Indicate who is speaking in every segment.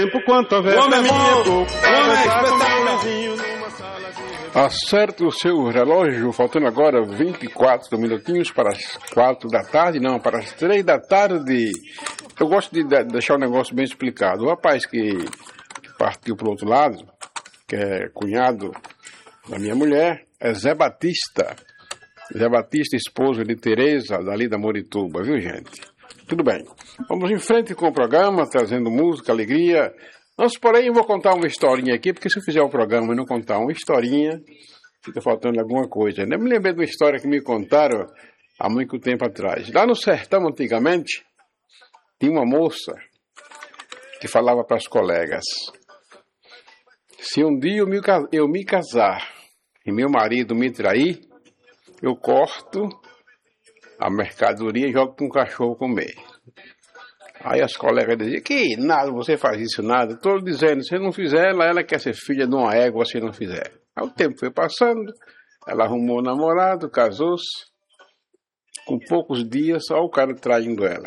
Speaker 1: Quanto a ver,
Speaker 2: acerte o seu relógio, faltando agora 24 minutinhos para as 4 da tarde, não, para as 3 da tarde. Eu gosto de deixar o negócio bem explicado. O rapaz que partiu para o outro lado, que é cunhado da minha mulher, é Zé Batista. Zé Batista, esposo de Tereza, dali da Morituba, viu, gente? Tudo bem. Vamos em frente com o programa, trazendo música, alegria. Antes, porém, eu vou contar uma historinha aqui, porque se eu fizer o programa e não contar uma historinha, fica faltando alguma coisa. Eu me lembrei de uma história que me contaram há muito tempo atrás. Lá no sertão, antigamente, tinha uma moça que falava para as colegas: se um dia eu me casar e meu marido me trair, eu corto a mercadoria e jogo para um cachorro comer. Aí as colegas diziam: que nada, você faz isso, nada. Estou dizendo, se não fizer, ela quer ser filha de uma égua se não fizer. Aí o tempo foi passando, ela arrumou um namorado, casou-se. Com poucos dias, só o cara traindo ela.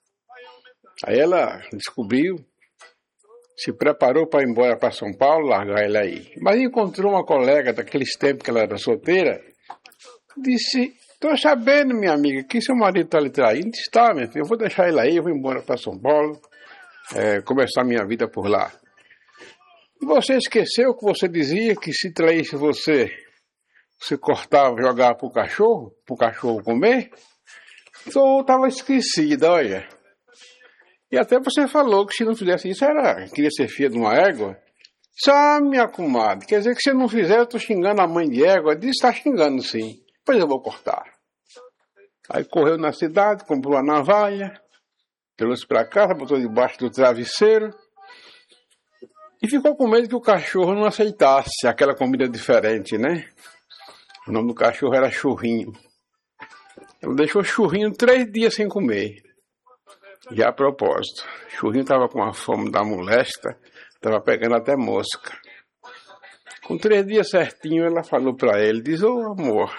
Speaker 2: Aí ela descobriu, se preparou para ir embora para São Paulo, largar ele aí. Mas encontrou uma colega daqueles tempos que ela era solteira, disse: estou sabendo, minha amiga, que seu marido está lhe traindo. Está, minha filha, eu vou deixar ele aí, eu vou embora para São Paulo, começar minha vida por lá. E você esqueceu que você dizia que se traísse você cortava e jogava para o cachorro comer? Então eu estava esquecida, olha. E até você falou que se não fizesse isso, queria ser filha de uma égua. Só, minha comadre, quer dizer que se não fizer, eu estou xingando a mãe de égua? Disse: está xingando sim. Pois eu vou cortar. Aí correu na cidade, comprou a navalha, trouxe para casa, botou debaixo do travesseiro e ficou com medo que o cachorro não aceitasse aquela comida diferente, né? O nome do cachorro era Churrinho. Ela deixou o Churrinho 3 dias sem comer. Já a propósito, Churrinho estava com a fome da molesta, estava pegando até mosca. Com 3 dias certinho, ela falou para ele, diz: ô amor,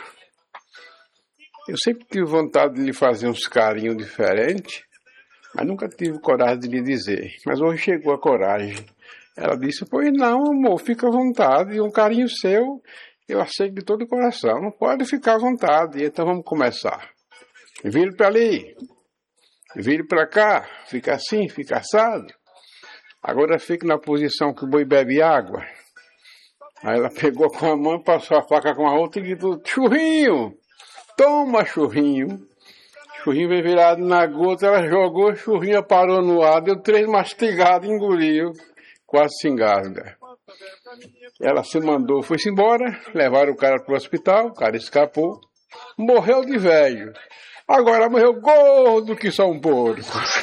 Speaker 2: eu sempre tive vontade de lhe fazer uns carinhos diferentes, mas nunca tive coragem de lhe dizer. Mas hoje chegou a coragem. Ela disse: pois não, amor, fica à vontade. Um carinho seu, eu aceito de todo o coração. Não pode ficar à vontade. Então vamos começar. Vire para ali. Vire para cá. Fica assim, fica assado. Agora fique na posição que o boi bebe água. Aí ela pegou com a mão, passou a faca com a outra e gritou: Churrinho! Toma, Churrinho. Churrinho veio virado na gota, ela jogou, Churrinho parou no ar, deu 3 mastigadas, engoliu, quase se engasga. Ela se mandou, foi-se embora, levaram o cara para o hospital, o cara escapou, morreu de velho. Agora morreu gordo que só um porco.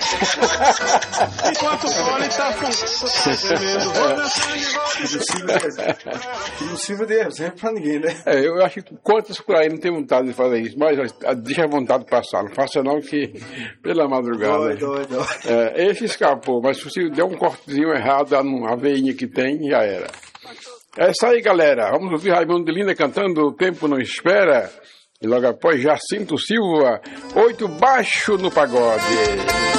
Speaker 1: Enquanto o Cole está
Speaker 3: não sirva de exemplo pra ninguém, né?
Speaker 2: Eu acho que quantos por aí não tem vontade de fazer isso, mas deixa a vontade passar, não faça não que pela madrugada.
Speaker 3: Doido.
Speaker 2: Esse escapou, mas se der um cortezinho errado a veinha que tem, já era. É isso aí, galera. Vamos ouvir Raimundo de Lina cantando O Tempo Não Espera. E logo após, Jacinto Silva, 8 baixo no pagode.